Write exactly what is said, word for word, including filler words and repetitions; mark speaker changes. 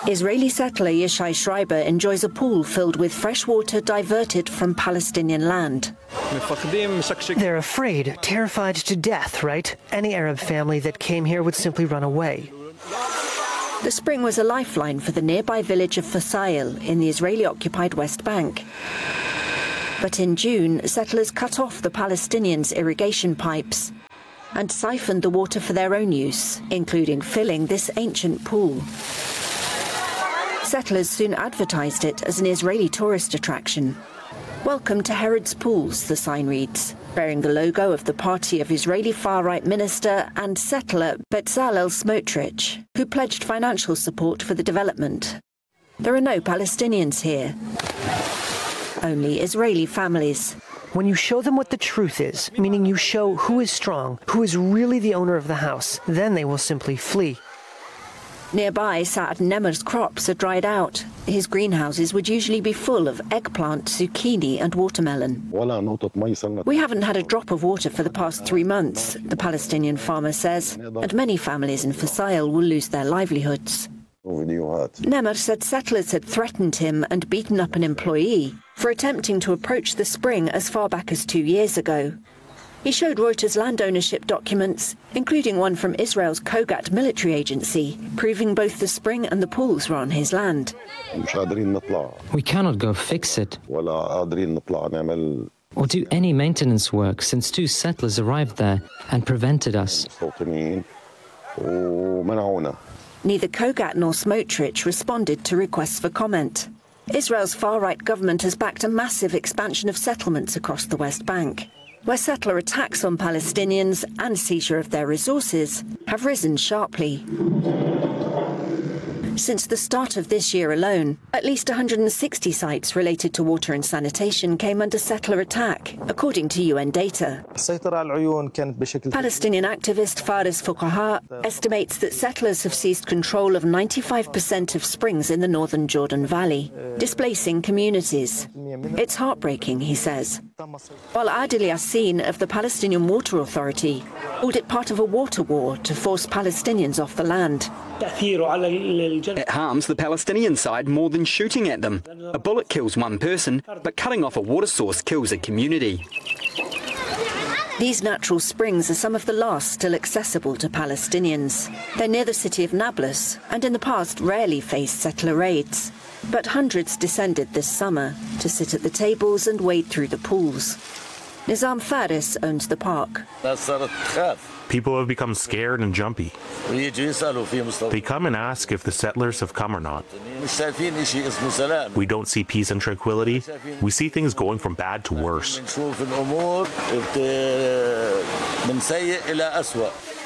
Speaker 1: Israeli settler Yishai Schreiber enjoys a pool filled with fresh water diverted from Palestinian land.
Speaker 2: They're afraid, terrified to death, right? Any Arab family that came here would simply run away.
Speaker 1: The spring was a lifeline for the nearby village of Fasail in the Israeli-occupied West Bank. But in June, settlers cut off the Palestinians' irrigation pipes and siphoned the water for their own use, including filling this ancient pool. Settlers soon advertised it as an Israeli tourist attraction. Welcome to Herod's Pools, the sign reads, bearing the logo of the party of Israeli far-right minister and settler Bezalel Smotrich, who pledged financial support for the development. There are no Palestinians here, only Israeli families.
Speaker 2: When you show them what the truth is, meaning you show who is strong, who is really the owner of the house, then they will simply flee.
Speaker 1: Nearby, Saad Nemer's crops are dried out. His greenhouses would usually be full of eggplant, zucchini and watermelon. We haven't had a drop of water for the past three months, the Palestinian farmer says, and many families in Fasail will lose their livelihoods. Nemer said settlers had threatened him and beaten up an employee for attempting to approach the spring as far back as two years ago. He showed Reuters land ownership documents, including one from Israel's Kogat military agency, proving both the spring and the pools were on his land.
Speaker 3: We cannot go fix it or do any maintenance work since two settlers arrived there and prevented us.
Speaker 1: Neither Kogat nor Smotrich responded to requests for comment. Israel's far-right government has backed a massive expansion of settlements across the West Bank, where settler attacks on Palestinians and seizure of their resources have risen sharply. Since the start of this year alone, at least one hundred sixty sites related to water and sanitation came under settler attack, according to U N data. Palestinian activist Faris Fuqaha estimates that settlers have seized control of ninety-five percent of springs in the northern Jordan Valley, displacing communities. It's heartbreaking, he says. While Adil Yassin of the Palestinian Water Authority called it part of a water war to force Palestinians off the land.
Speaker 4: It harms the Palestinian side more than shooting at them. A bullet kills one person, but cutting off a water source kills a community.
Speaker 1: These natural springs are some of the last still accessible to Palestinians. They're near the city of Nablus and in the past rarely faced settler raids. But hundreds descended this summer to sit at the tables and wade through the pools. Nizam Faris owns the park.
Speaker 5: People have become scared and jumpy. They come and ask if the settlers have come or not. We don't see peace and tranquility. We see things going from bad to worse.